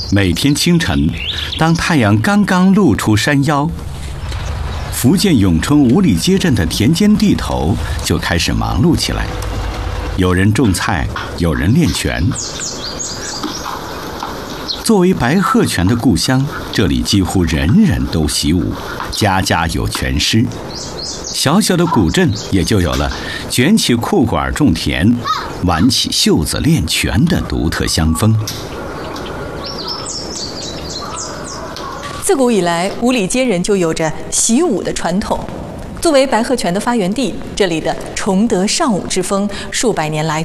每天清晨，当太阳刚刚露出山腰，福建永春五里街镇的田间地头就开始忙碌起来。有人种菜，有人练拳。作为白鹤拳的故乡，这里几乎人人都习武，家家有拳师。小小的古镇也就有了卷起裤管种田，挽起袖子练拳的独特乡风。 自古以来，五里街人就有着习武的传统。作为白鹤拳的发源地，这里的崇德尚武之风数百年来